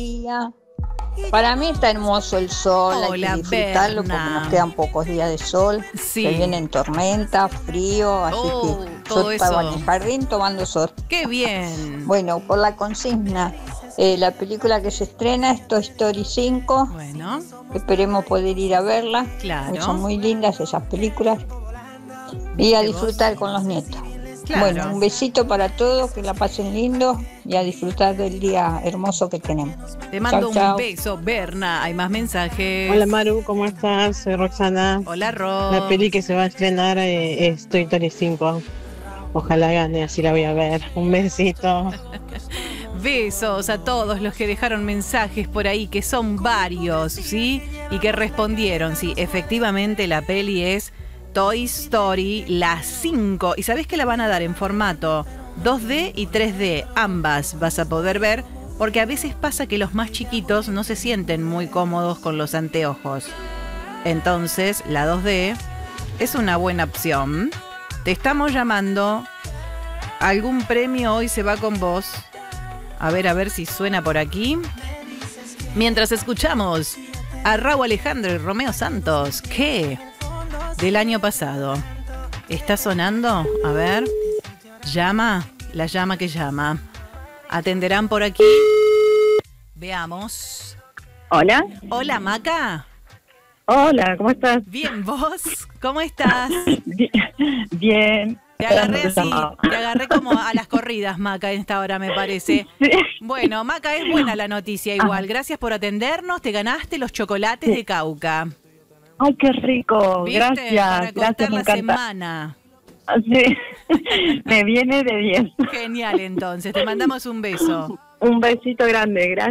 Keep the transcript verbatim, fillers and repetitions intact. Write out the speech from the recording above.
día. Para mí está hermoso el sol, Hola, hay que disfrutarlo Berna. porque nos quedan pocos días de sol. Sí. Se vienen tormentas, frío, así Oh, que todo yo estaba eso. en el jardín tomando sol. ¡Qué bien! Bueno, por la consigna, eh, la película que se estrena es Toy Story cinco. Bueno, Esperemos poder ir a verla. Claro. Son muy lindas esas películas. Y ¿viste a vos? disfrutar con los nietos. Claro. Bueno, un besito para todos, que la pasen lindo y a disfrutar del día hermoso que tenemos. Te mando Chau, un chau. beso, Berna. Hay más mensajes. Hola Maru, ¿cómo estás? Soy Roxana. Hola, Ro. La peli que se va a estrenar eh, es Toy Story cinco. Ojalá gane, así la voy a ver. Un besito. Besos a todos los que dejaron mensajes por ahí, que son varios, ¿sí? Y que respondieron, sí, efectivamente la peli es Toy Story, la cinco. Y sabés que la van a dar en formato dos D y tres D. Ambas vas a poder ver, porque a veces pasa que los más chiquitos no se sienten muy cómodos con los anteojos. Entonces, la dos D es una buena opción. Te estamos llamando. ¿Algún premio hoy se va con vos? A ver, a ver si suena por aquí. Mientras escuchamos a Raúl Alejandro y Romeo Santos, ¿qué? Del año pasado. ¿Está sonando? A ver. Llama, la llama que llama. ¿Atenderán por aquí? Veamos. Hola. Hola, Maca. Hola, ¿cómo estás? Bien, ¿vos? ¿Cómo estás? Bien. Te agarré así, te agarré como a las corridas, Maca, en esta hora, me parece. Sí. Bueno, Maca, es buena la noticia igual. Gracias por atendernos. Te ganaste los chocolates de Cauca. Ay, qué rico. ¿Viste? Gracias. Para Gracias, cortar me la encanta. semana. Sí. Me viene de diez. Genial, entonces. Te mandamos un beso. Un besito grande. Gracias.